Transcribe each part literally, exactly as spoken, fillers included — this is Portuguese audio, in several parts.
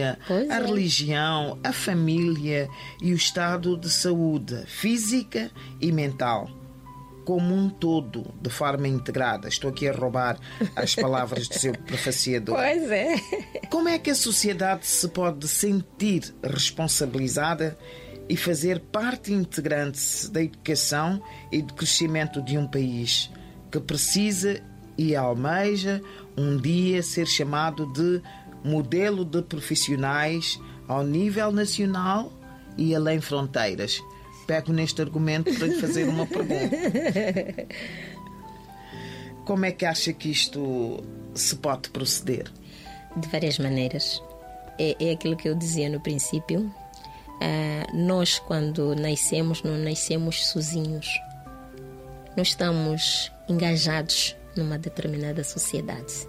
Pois a é. religião, a família e o estado de saúde física e mental, como um todo, de forma integrada. Estou aqui a roubar as palavras do seu prefaciador. Pois é. Como é que a sociedade se pode sentir responsabilizada e fazer parte integrante da educação e do crescimento de um país que precisa e almeja um dia ser chamado de modelo de profissionais ao nível nacional e além fronteiras? Pego neste argumento para lhe fazer uma pergunta. Como é que acha que isto se pode proceder? De várias maneiras. É, é aquilo que eu dizia no princípio. Ah, nós, quando nascemos, não nascemos sozinhos. Nós estamos engajados numa determinada sociedade.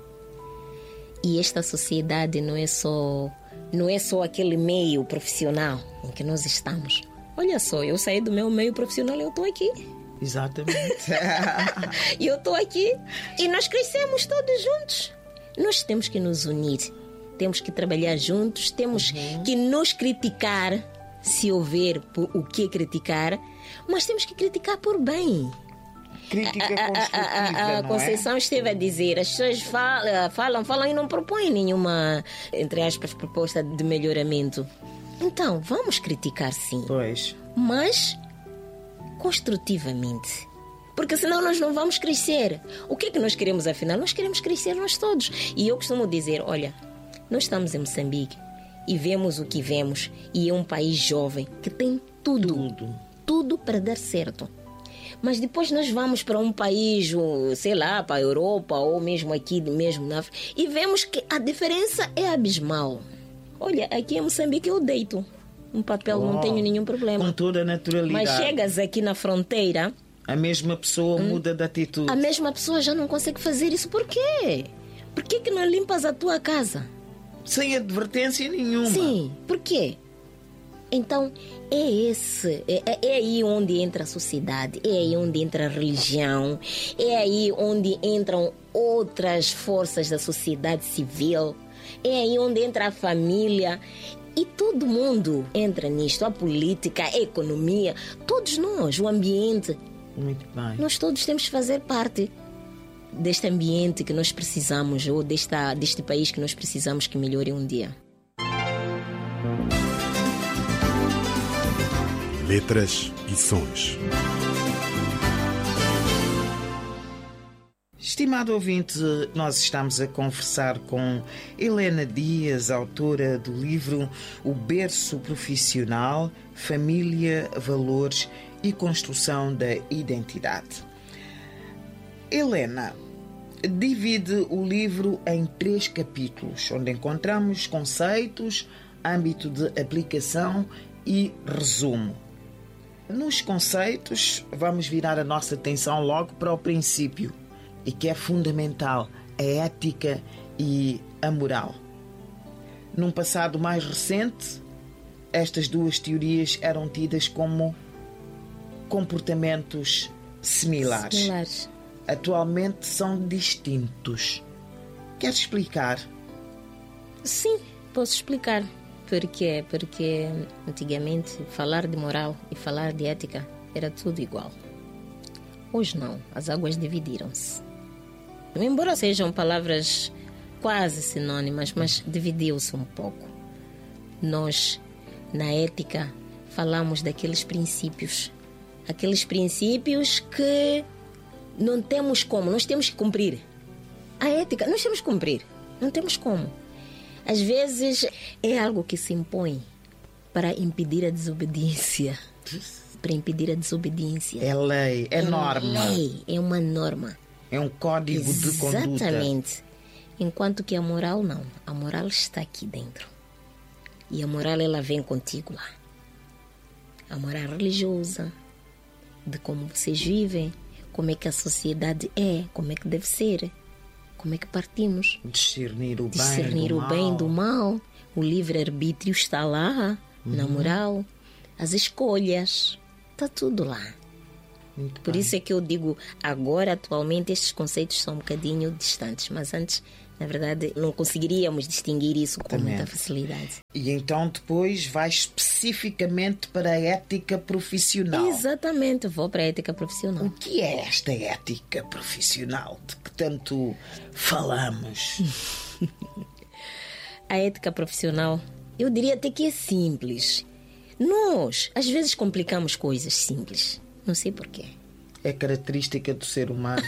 E esta sociedade não é só, não é só aquele meio profissional em que nós estamos. Olha só, eu saí do meu meio profissional e eu estou aqui. Exatamente. E eu estou aqui e nós crescemos todos juntos. Nós temos que nos unir, temos que trabalhar juntos, temos uhum. que nos criticar, se houver o que criticar, mas temos que criticar por bem. Crítica a, construtiva, a, a, a não Conceição é? esteve a dizer, as pessoas falam, falam, falam e não propõem nenhuma, entre aspas, proposta de melhoramento. Então, vamos criticar sim. Pois. Mas construtivamente. Porque senão nós não vamos crescer. O que é que nós queremos afinal? Nós queremos crescer nós todos. E eu costumo dizer, olha, nós estamos em Moçambique e vemos o que vemos. E é um país jovem que tem tudo. Tudo. Tudo para dar certo. Mas depois nós vamos para um país, sei lá, para a Europa ou mesmo aqui, mesmo na África, e vemos que a diferença é abismal. Olha, aqui em Moçambique eu deito um papel, oh, não tenho nenhum problema. Com toda a naturalidade. Mas chegas aqui na fronteira... A mesma pessoa hum, muda de atitude. A mesma pessoa já não consegue fazer isso. Por quê? Por que que não limpas a tua casa? Sem advertência nenhuma. Sim, por quê? Então, é esse, é, é aí onde entra a sociedade, é aí onde entra a religião, é aí onde entram outras forças da sociedade civil, é aí onde entra a família. E todo mundo entra nisto, a política, a economia, todos nós, o ambiente. Muito bem. Nós todos temos que fazer parte deste ambiente que nós precisamos, ou desta, deste país que nós precisamos que melhore um dia. Letras e sons. Estimado ouvinte, nós estamos a conversar com Helena Dias, autora do livro O Berço Profissional, Família, Valores e Construção da Identidade. Helena divide o livro em três capítulos, onde encontramos conceitos, âmbito de aplicação e resumo. Nos conceitos, vamos virar a nossa atenção logo para o princípio, e que é fundamental, a ética e a moral. Num passado mais recente, estas duas teorias eram tidas como comportamentos similares. Similares. Atualmente são distintos. Queres explicar? Sim, posso explicar. Por quê? Porque antigamente falar de moral e falar de ética era tudo igual. Hoje não, as águas dividiram-se. Embora sejam palavras quase sinônimas, mas dividiu-se um pouco. Nós, na ética, falamos daqueles princípios. Aqueles princípios que não temos como, nós temos que cumprir. A ética, nós temos que cumprir, não temos como. Às vezes é algo que se impõe para impedir a desobediência. Para impedir a desobediência. É lei, é, é norma. Lei, é uma norma. É um código de conduta. Exatamente. Enquanto que a moral não. A moral está aqui dentro. E a moral, ela vem contigo lá. A moral religiosa, de como vocês vivem, como é que a sociedade é, como é que deve ser, como é que partimos. Discernir o bem Discernir do o mal. bem do mal. O livre-arbítrio está lá, uhum. na moral. As escolhas, está tudo lá. Muito Por bem. isso é que eu digo, agora, atualmente, estes conceitos são um bocadinho distantes, mas antes Na verdade, não conseguiríamos distinguir isso com Também. muita facilidade. E então depois vai especificamente para a ética profissional. Exatamente, vou para a ética profissional. O que é esta ética profissional de que tanto falamos? A ética profissional, eu diria até que é simples. Nós, às vezes, complicamos coisas simples. Não sei porquê. É característica do ser humano.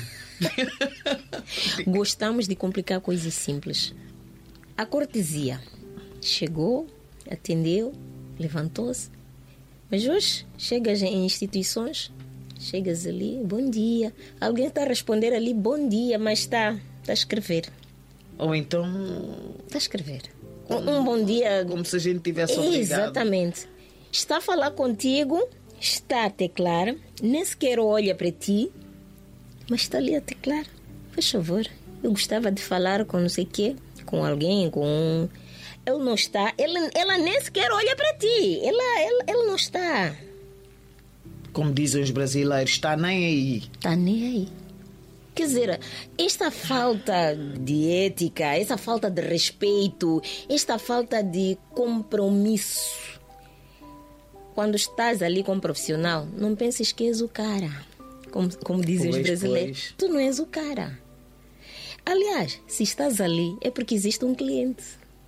Gostamos de complicar coisas simples. A cortesia. Chegou, atendeu, levantou-se. Mas hoje, chegas em instituições, chegas ali, bom dia. Alguém está a responder ali, bom dia, mas está, está a escrever. Ou então, Está a escrever. Um, um bom dia. como se a gente tivesse obrigado. Exatamente. Está a falar contigo, está a teclar, nem sequer olha para ti, mas está ali a teclar. Faz favor, eu gostava de falar com não sei o quê, com alguém, com um... Ele não está, ela, ela nem sequer olha para ti. Ela, ela, ela não está. Como dizem os brasileiros, está nem aí. Está nem aí. Quer dizer, esta falta de ética, essa falta de respeito, esta falta de compromisso. Quando estás ali como profissional, não penses que és o cara. Como, como dizem Pois, os brasileiros. pois. Tu não és o cara. Aliás, se estás ali, é porque existe um cliente.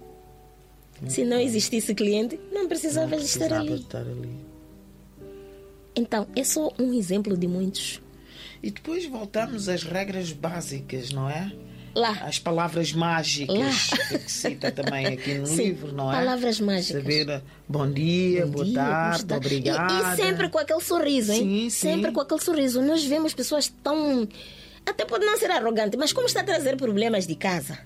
Se não existisse cliente, não precisavas Não estar precisava ali. estar ali. Então, é só um exemplo de muitos. E depois voltamos às regras básicas, não é? Lá. As palavras mágicas Lá. que cita também aqui no Sim, livro, não é? palavras mágicas. Saber bom dia, Bom boa dia, tarde, como está? obrigada. E, e sempre com aquele sorriso, hein? Sim, sim. Sempre com aquele sorriso. Nós vemos pessoas tão... Até pode não ser arrogante, mas como está a trazer problemas de casa?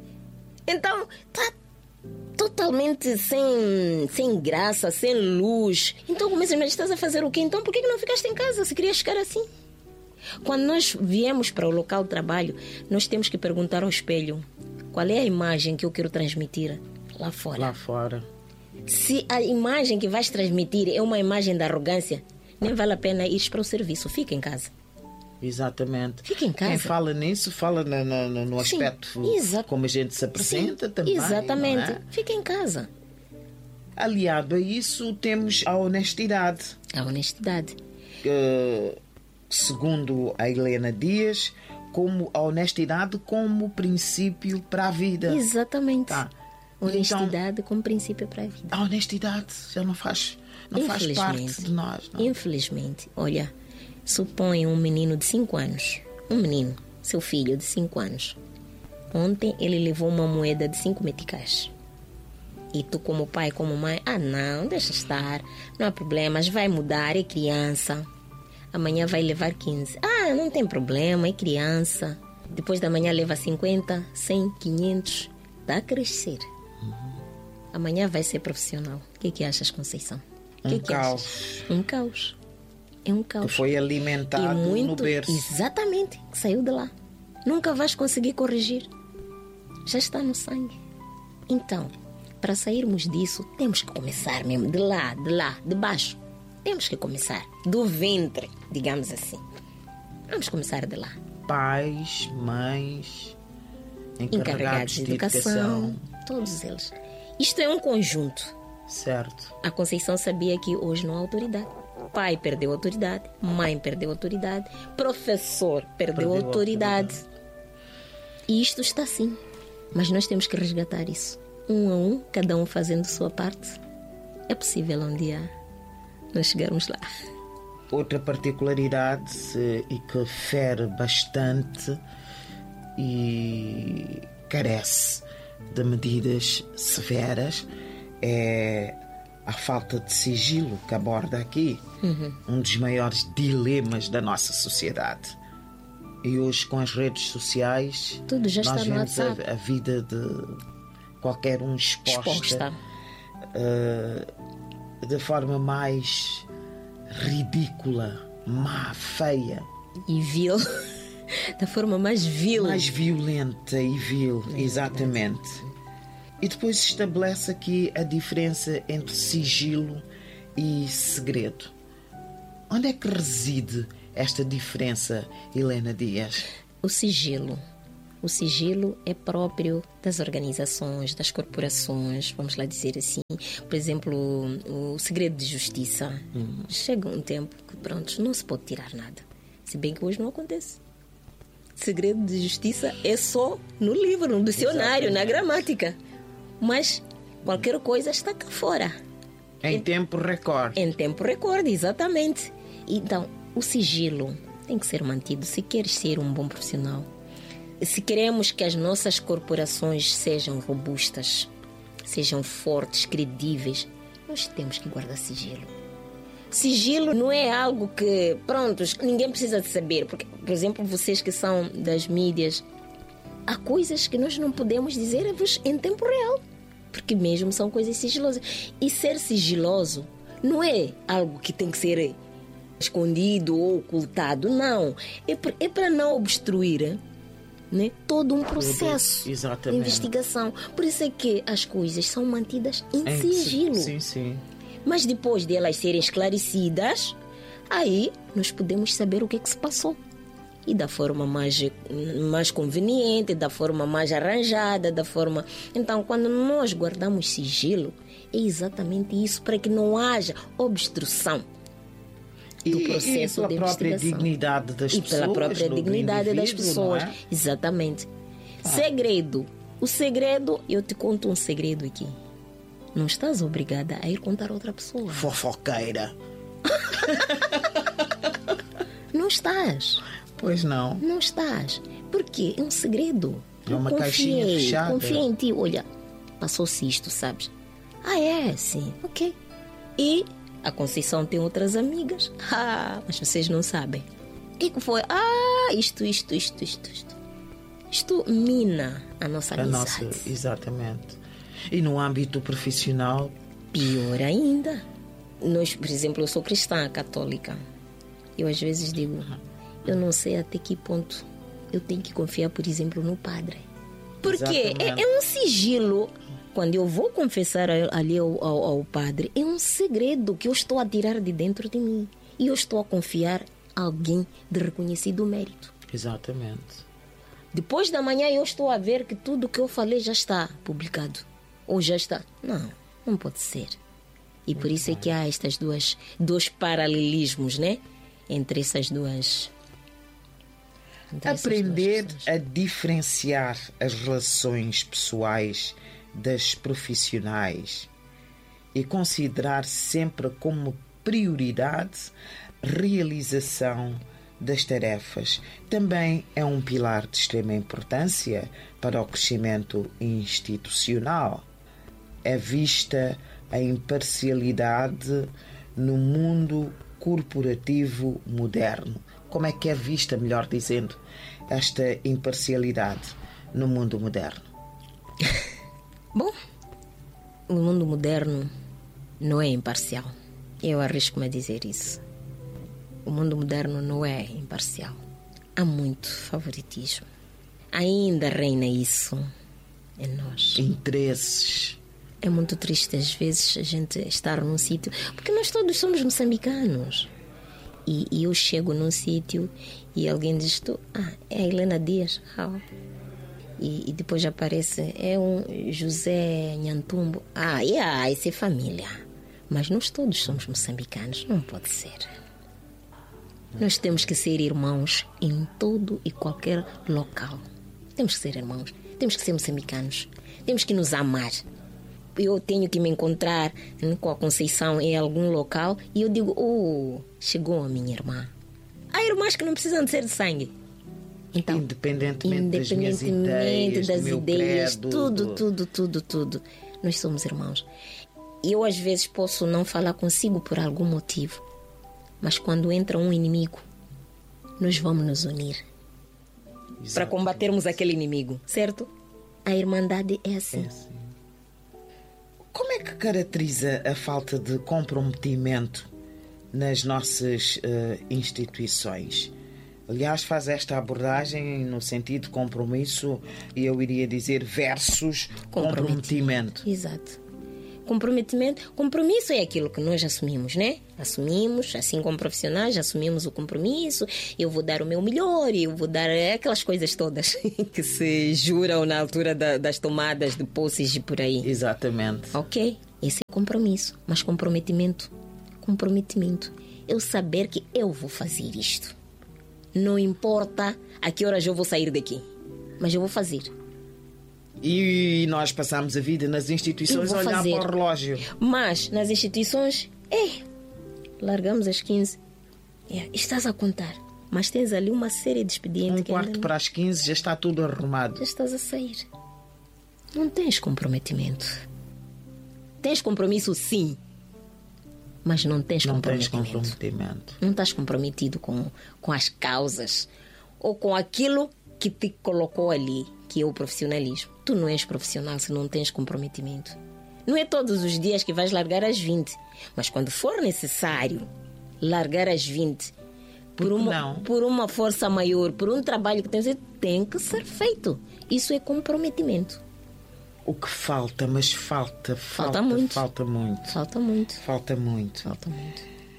Então, está totalmente sem, sem graça, sem luz. Então começa, mas estás a fazer o quê? Então por que não ficaste em casa se querias ficar assim? Quando nós viemos para o local de trabalho, nós temos que perguntar ao espelho qual é a imagem que eu quero transmitir lá fora. Lá fora. Se a imagem que vais transmitir é uma imagem da arrogância, nem vale a pena ir para o serviço. Fica em casa. Exatamente. Fica em casa. Quem fala nisso, fala na, na, no Sim, aspecto exa- como a gente se apresenta Sim, também. exatamente. não é? Fica em casa. Aliado a isso, temos a honestidade. A honestidade. Que, segundo a Helena Dias, como a honestidade como princípio para a vida. Exatamente. Tá. Honestidade como princípio para a vida. A honestidade já não faz, não faz parte de nós. Não? Infelizmente. Olha, suponha um menino de cinco anos. Um menino, seu filho de cinco anos. Ontem ele levou uma moeda de cinco meticais. E tu como pai, como mãe, ah não, deixa estar. Não há problemas, vai mudar, é criança. Amanhã vai levar quinze. Ah, não tem problema, é criança. Depois da manhã leva cinquenta, cem, quinhentos. Está a crescer. Amanhã vai ser profissional. O que é que achas, Conceição? O que Um é que caos. achas? Um caos. É um caos. Que foi alimentado E muito, no berço. Exatamente, que saiu de lá. Nunca vais conseguir corrigir. Já está no sangue. Então, para sairmos disso, temos que começar mesmo de lá, de lá, de baixo. Temos que começar do ventre, digamos assim. Vamos começar de lá. Pais, mães, encarregados, Encarregados de de educação, educação. todos eles. Isto é um conjunto. Certo. A Conceição sabia que hoje não há autoridade. Pai perdeu autoridade, mãe perdeu autoridade, professor perdeu, Perdeu autoridade. E isto está assim. Mas nós temos que resgatar isso. Um a um, cada um fazendo sua parte. É possível um dia nós chegarmos lá. Outra particularidade eh, e que fere bastante e carece de medidas severas é a falta de sigilo que aborda aqui, Uhum. um dos maiores dilemas da nossa sociedade. E hoje, com as redes sociais, Tudo já nós está no vemos a, WhatsApp. a vida de qualquer um exposta, Exposta. eh, de forma mais ridícula, má, feia, E vil. Da forma mais vil. mais violenta e vil, exatamente. E depois estabelece aqui a diferença entre sigilo e segredo. Onde é que reside esta diferença, Helena Dias? O sigilo O sigilo é próprio das organizações, das corporações, vamos lá dizer assim. Por exemplo, o segredo de justiça. Hum. Chega um tempo que, pronto, não se pode tirar nada. Se bem que hoje não acontece. Segredo de justiça é só no livro, no dicionário, exatamente, na gramática. Mas qualquer coisa está cá fora. Em, em tempo recorde. Em tempo recorde, exatamente. Então, o sigilo tem que ser mantido se queres ser um bom profissional. Se queremos que as nossas corporações sejam robustas, sejam fortes, credíveis, nós temos que guardar sigilo. Sigilo não é algo que, pronto, ninguém precisa de saber. Porque, por exemplo, vocês que são das mídias, há coisas que nós não podemos dizer-vos em tempo real, porque mesmo são coisas sigilosas. E ser sigiloso não é algo que tem que ser escondido ou ocultado, não. É para não obstruir, né, todo um processo de investigação. Por isso é que as coisas são mantidas em, em sigilo. Sim, sim. Mas depois de elas serem esclarecidas, aí nós podemos saber o que é que se passou. E da forma mais, mais conveniente, da forma mais arranjada, da forma... Então, quando nós guardamos sigilo, é exatamente isso, para que não haja obstrução do processo e, e pela de própria investigação. Dignidade das e pessoas, pela própria dignidade das pessoas. É? Exatamente. Ah. Segredo. O segredo, eu te conto um segredo aqui. Não estás obrigada a ir contar a outra pessoa. Fofoqueira. Não estás. Pois não. Não estás. Porque é um segredo. É uma caixinha fechada. Confia em ti. Olha, passou-se isto, sabes? Ah, é? Sim. Ok. E a Conceição tem outras amigas. Ah, mas vocês não sabem. O que foi? Ah, isto, isto, isto, isto, isto. Isto mina a nossa amizade. A nossa, exatamente. E no âmbito profissional? Pior ainda. Nós, por exemplo, eu sou cristã católica. Eu às vezes digo, eu não sei até que ponto eu tenho que confiar, por exemplo, no padre. Porque é, é um sigilo. Quando eu vou confessar ali ao, ao, ao padre, é um segredo que eu estou a tirar de dentro de mim. E eu estou a confiar a alguém de reconhecido mérito. Exatamente. Depois da manhã eu estou a ver que tudo o que eu falei já está publicado. Ou já está. Não, não pode ser. E por isso é que há estas duas, dois paralelismos, né? Entre essas duas... Entre Aprender essas duas a diferenciar as relações pessoais das profissionais e considerar sempre como prioridade a realização das tarefas também é um pilar de extrema importância para o crescimento institucional. É vista a imparcialidade no mundo corporativo moderno. Como é que é vista, melhor dizendo, esta imparcialidade no mundo moderno? Bom, o mundo moderno não é imparcial. Eu arrisco-me a dizer isso. O mundo moderno não é imparcial. Há muito favoritismo. Ainda reina isso em nós. Interesses. É muito triste às vezes a gente estar num sítio, porque nós todos somos moçambicanos. E, e eu chego num sítio e alguém diz, ah, é a Helena Dias. Ah, e, e depois aparece, é um José Nhantumbo. Ah, yeah, isso é família. Mas nós todos somos moçambicanos, não pode ser. Nós temos que ser irmãos em todo e qualquer local. Temos que ser irmãos, temos que ser moçambicanos, temos que nos amar. Eu tenho que me encontrar com a Conceição em algum local e eu digo, oh, chegou a minha irmã. Há irmãs que não precisam de ser de sangue. Então, independentemente, independentemente das, minhas ideias, das do meu ideias, credo, tudo, do... tudo, tudo, tudo. Nós somos irmãos. E eu às vezes posso não falar consigo por algum motivo, mas quando entra um inimigo, nós vamos nos unir. Exato. Para combatermos aquele inimigo, certo? A irmandade é assim. É assim. Como é que caracteriza a falta de comprometimento nas nossas uh, instituições? Aliás, faz esta abordagem no sentido de compromisso, e eu iria dizer versus comprometimento. Exato. Comprometimento, compromisso é aquilo que nós assumimos, né? Assumimos, assim como profissionais, assumimos o compromisso. Eu vou dar o meu melhor, eu vou dar aquelas coisas todas que se juram na altura da, das tomadas de posses e por aí. Exatamente. Ok, esse é compromisso. Mas comprometimento, comprometimento. Eu saber que eu vou fazer isto. Não importa a que horas eu vou sair daqui, mas eu vou fazer. E nós passamos a vida nas instituições a olhar fazer. para o relógio. Mas nas instituições, é, largamos às quinze. É, estás a contar, mas tens ali uma série de expedientes. Um que quarto ainda não... para as quinze já está tudo arrumado. Já estás a sair. Não tens comprometimento. Tens compromisso, sim, mas não tens Não tens comprometimento. comprometimento. Não estás comprometido com, com as causas ou com aquilo que te colocou ali, que é o profissionalismo. Tu não és profissional se não tens comprometimento. Não é todos os dias que vais largar às vinte, mas quando for necessário largar às vinte por uma, por uma força maior, por um trabalho que tens, tem que ser feito. Isso é comprometimento. O que falta, mas falta, falta, Falta muito. falta muito. Falta muito. Falta muito. Falta muito.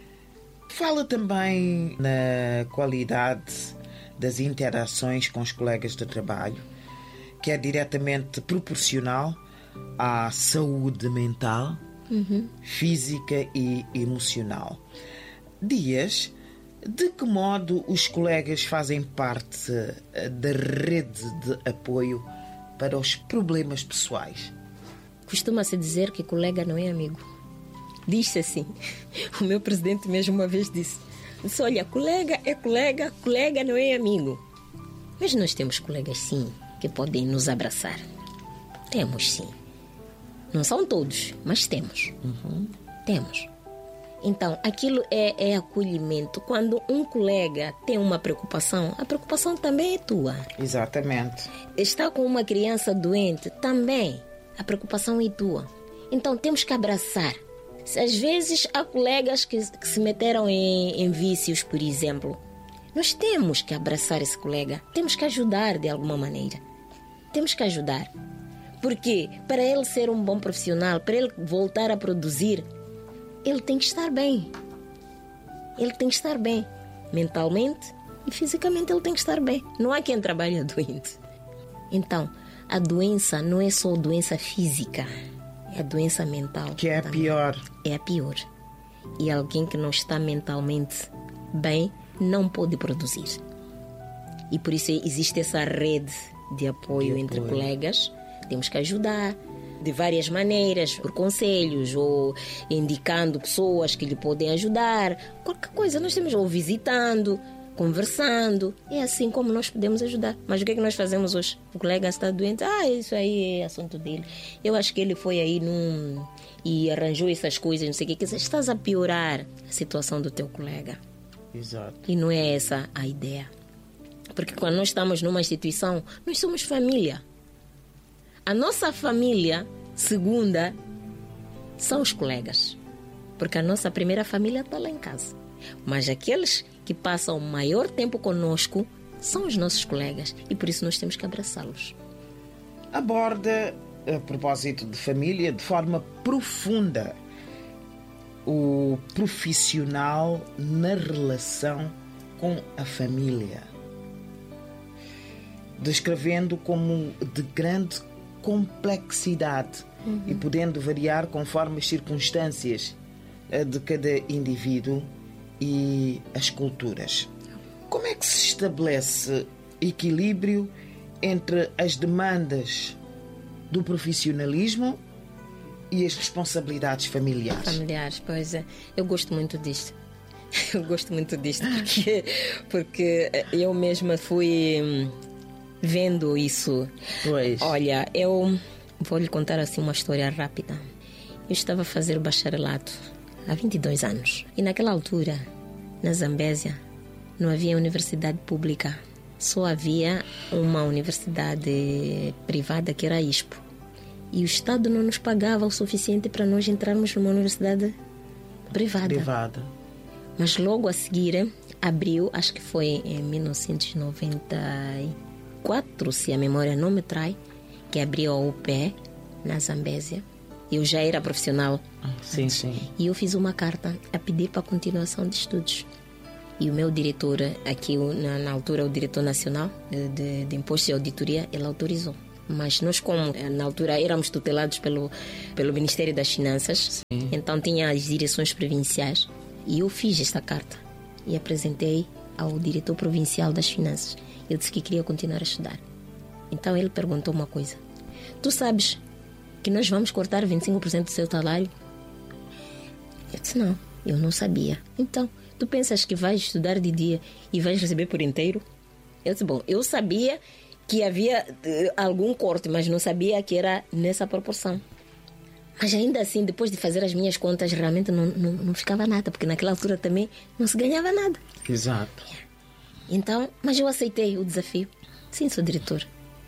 Fala também na qualidade das interações com os colegas de trabalho, que é diretamente proporcional à saúde mental, uhum. física e emocional. Dias, de que modo os colegas fazem parte da rede de apoio para os problemas pessoais? Costuma-se dizer que colega não é amigo. Diz-se assim. O meu presidente mesmo uma vez disse: disse, olha, colega é colega, colega não é amigo. Mas nós temos colegas, sim, que podem nos abraçar. Temos, sim. Não são todos, mas temos. Uhum. Temos. Então, aquilo é, é acolhimento. Quando um colega tem uma preocupação, a preocupação também é tua. Exatamente. Está com uma criança doente, também a preocupação é tua. Então, temos que abraçar. Às vezes, há colegas que, que se meteram em, em vícios, por exemplo. Nós temos que abraçar esse colega. Temos que ajudar de alguma maneira. Temos que ajudar. Porque para ele ser um bom profissional, para ele voltar a produzir, ele tem que estar bem. Ele tem que estar bem. Mentalmente e fisicamente ele tem que estar bem. Não há quem trabalhe doente. Então, a doença não é só doença física. É a doença mental. Que é a também. pior. É a pior. E alguém que não está mentalmente bem não pode produzir. E por isso existe essa rede de apoio, de entre apoio. colegas. Temos que ajudar de várias maneiras, por conselhos ou indicando pessoas que lhe podem ajudar. Qualquer coisa, nós temos ou visitando, conversando. É assim como nós podemos ajudar. Mas o que é que nós fazemos hoje? O colega está doente. Ah, isso aí é assunto dele. Eu acho que ele foi aí num... e arranjou essas coisas, não sei o que. Estás a piorar a situação do teu colega. Exato. E não é essa a ideia. Porque quando nós estamos numa instituição, nós somos família. A nossa família segunda são os colegas. Porque a nossa primeira família está lá em casa. Mas aqueles que passam o maior tempo conosco são os nossos colegas. E por isso nós temos que abraçá-los. Aborda, a propósito de família, de forma profunda o profissional na relação com a família, descrevendo como de grande complexidade uhum. e podendo variar conforme as circunstâncias de cada indivíduo e as culturas. Como é que se estabelece equilíbrio entre as demandas do profissionalismo e as responsabilidades familiares? Familiares, pois é. Eu gosto muito disto. Eu gosto muito disto porque, porque eu mesma fui vendo isso. Pois. Olha, eu vou lhe contar assim uma história rápida. Eu estava a fazer bacharelato há vinte e dois anos. E naquela altura, na Zambésia, não havia universidade pública. Só havia uma universidade privada que era a I S P. E o Estado não nos pagava o suficiente para nós entrarmos numa universidade privada. Privada. Mas logo a seguir abriu, acho que foi em mil novecentos e noventa e quatro, se a memória não me trai, que abriu a U P E na Zambésia. Eu já era profissional. Sim, sim. E eu fiz uma carta a pedir para a continuação de estudos. E o meu diretor, aqui na, na altura o diretor nacional de, de, de impostos e auditoria, ele autorizou. Mas nós, como na altura éramos tutelados pelo, pelo Ministério das Finanças, sim, então tinha as direções provinciais, e eu fiz esta carta e apresentei ao diretor provincial das Finanças. Eu disse que queria continuar a estudar. Então ele perguntou uma coisa: tu sabes que nós vamos cortar vinte e cinco por cento do seu salário? Eu disse: não, eu não sabia. Então, tu pensas que vais estudar de dia e vais receber por inteiro? Eu disse: bom, eu sabia que havia uh, algum corte, mas não sabia que era nessa proporção. Mas ainda assim, depois de fazer as minhas contas, realmente não, não, não ficava nada, porque naquela altura também não se ganhava nada. Exato. Então, mas eu aceitei o desafio. Sim, sou diretor.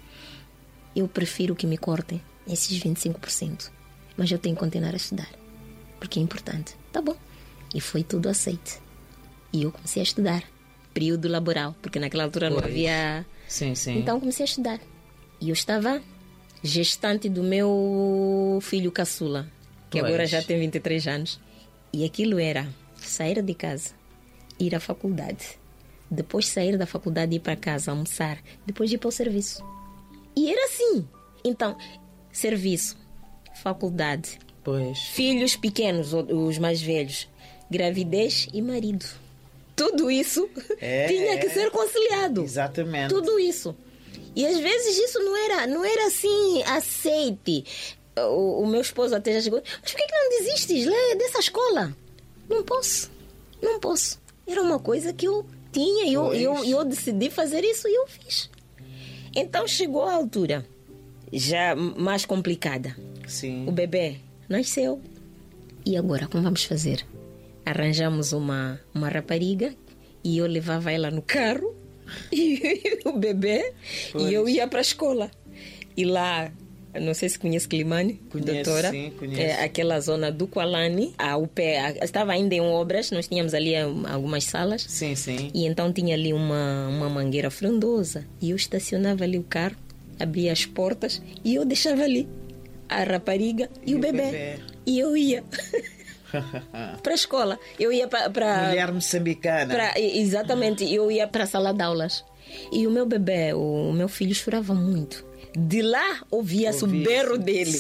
Eu prefiro que me cortem esses vinte e cinco por cento, mas eu tenho que continuar a estudar, porque é importante. Tá bom. E foi tudo aceito. E eu comecei a estudar. Período laboral, porque naquela altura pois. não havia... Sim, sim. Então comecei a estudar. E eu estava gestante do meu filho caçula, que pois. agora já tem vinte e três anos. E aquilo era sair de casa, ir à faculdade, depois sair da faculdade, ir para casa, almoçar, depois ir para o serviço. E era assim. Então, serviço, faculdade, pois. filhos pequenos, os mais velhos, gravidez e marido. Tudo isso é, tinha que ser conciliado. Exatamente. Tudo isso. E às vezes isso não era, não era assim, aceite. O, o meu esposo até já chegou: mas por que não desistes lá dessa escola? Não posso. Não posso. Era uma coisa que eu tinha e eu, eu, eu decidi fazer isso e eu fiz. Então chegou a altura já mais complicada. Sim. O bebê nasceu. E agora, como vamos fazer? Arranjamos uma, uma rapariga e eu levava ela no carro e o bebê pois. e eu ia para a escola. E lá, não sei se conhece Climane, conheço, doutora, sim, conheço. É, aquela zona do Kualani, a U P, a, estava ainda em obras, nós tínhamos ali algumas salas. Sim, sim. E então tinha ali uma, uma mangueira frondosa e eu estacionava ali o carro, abria as portas e eu deixava ali a rapariga e, e o, bebê. bebê. E eu ia para a escola. Eu ia para... Mulher moçambicana. Pra, exatamente. Eu ia para a sala de aulas. E o meu bebê, o, o meu filho chorava muito. De lá ouvia-se o berro dele.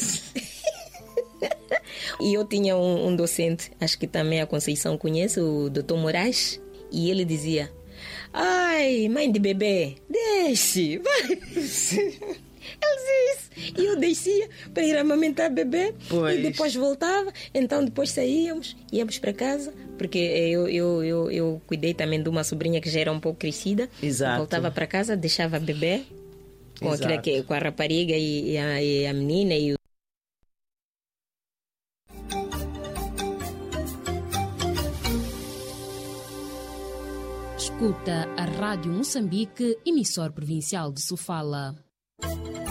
E eu tinha um, um docente, acho que também a Conceição conhece, o doutor Moraes. E ele dizia: ai, mãe de bebê, deixe, vai. Ele dizia isso. E eu descia para ir amamentar bebê. Pois. E depois voltava. Então depois saíamos, íamos para casa, porque eu, eu, eu, eu cuidei também de uma sobrinha que já era um pouco crescida. Exato. Voltava para casa, deixava bebê com, aquilo que, com a rapariga e, e, a, e a menina e o... Escuta a Rádio Moçambique, emissor provincial de Sofala.